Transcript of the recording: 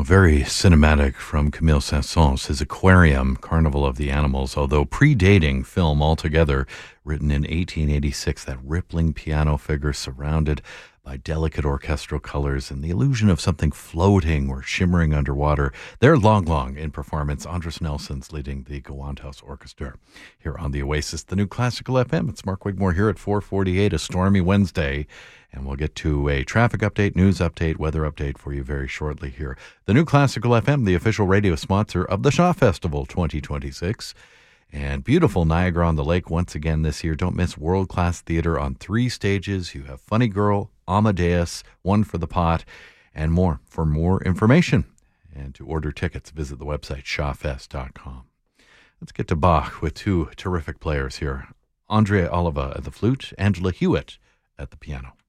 Very cinematic from Camille Saint-Saëns, his Aquarium, Carnival of the Animals, although predating film altogether, written in 1886, that rippling piano figure surrounded by delicate orchestral colors and the illusion of something floating or shimmering underwater. They're long in performance. Andris Nelson's leading the Gewandhaus Orchestra here on the Oasis, the new Classical FM. It's Mark Wigmore here at 4:48, a stormy Wednesday. And we'll get to a traffic update, news update, weather update for you very shortly here. The new Classical FM, the official radio sponsor of the Shaw Festival 2026. And beautiful Niagara-on-the-Lake once again this year. Don't miss world-class theater on 3 stages. You have Funny Girl, Amadeus, One for the Pot, and more. For more information and to order tickets, visit the website shawfest.com. Let's get to Bach with 2 terrific players here. Andrea Oliva at the flute, Angela Hewitt at the piano.